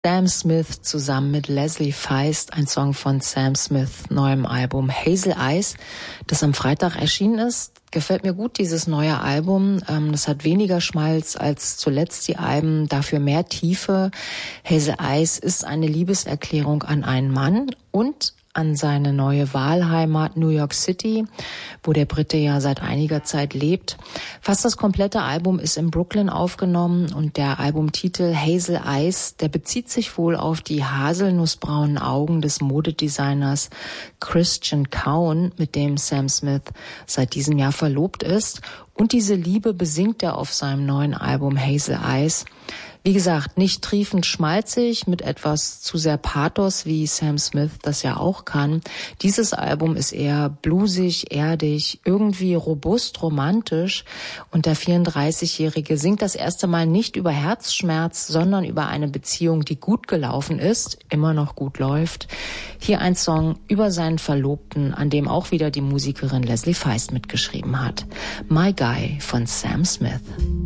Sam Smith zusammen mit Leslie Feist, ein Song von Sam Smith neuem Album Hazel Eyes, das am Freitag erschienen ist. Gefällt mir gut, dieses neue Album. Das hat weniger Schmalz als zuletzt die Alben, dafür mehr Tiefe. Hazel Eyes ist eine Liebeserklärung an einen Mann und an seine neue Wahlheimat New York City, wo der Brite ja seit einiger Zeit lebt. Fast das komplette Album ist in Brooklyn aufgenommen und der Albumtitel Hazel Eyes, der bezieht sich wohl auf die haselnussbraunen Augen des Modedesigners Christian Cowan, mit dem Sam Smith seit diesem Jahr verlobt ist. Und diese Liebe besingt er auf seinem neuen Album Hazel Eyes. Wie gesagt, nicht triefend schmalzig, mit etwas zu sehr Pathos, wie Sam Smith das ja auch kann. Dieses Album ist eher bluesig, erdig, irgendwie robust, romantisch. Und der 34-Jährige singt das erste Mal nicht über Herzschmerz, sondern über eine Beziehung, die gut gelaufen ist, immer noch gut läuft. Hier ein Song über seinen Verlobten, an dem auch wieder die Musikerin Leslie Feist mitgeschrieben hat. My Guy von Sam Smith.